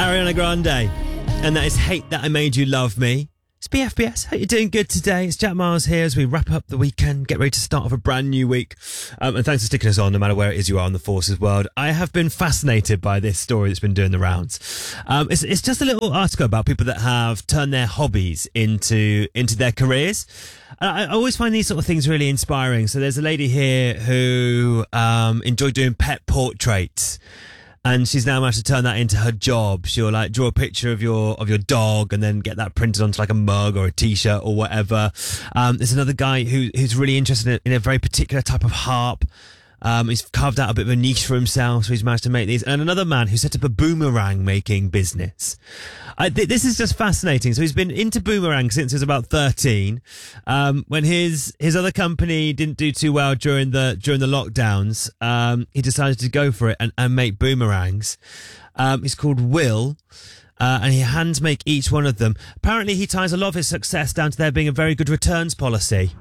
Ariana Grande. And that is Hate That I Made You Love Me. It's BFBS. Hope you're doing good today. It's Jack Miles here as we wrap up the weekend, get ready to start off a brand new week. And thanks for sticking us on, no matter where it is you are in the Forces world. I have been fascinated by this story that's been doing the rounds. It's just a little article about people that have turned their hobbies into their careers. I always find these sort of things really inspiring. So there's a lady here who enjoyed doing pet portraits. And she's now managed to turn that into her job. She'll like draw a picture of your dog and then get that printed onto like a mug or a t-shirt or whatever. There's another guy who's really interested in a very particular type of harp. He's carved out a bit of a niche for himself, so he's managed to make these. And another man who set up a boomerang making business. This is just fascinating. So he's been into boomerang since he was about 13. When his other company didn't do too well during the lockdowns, he decided to go for it and make boomerangs. He's called Will. And he hand make each one of them. Apparently he ties a lot of his success down to there being a very good returns policy.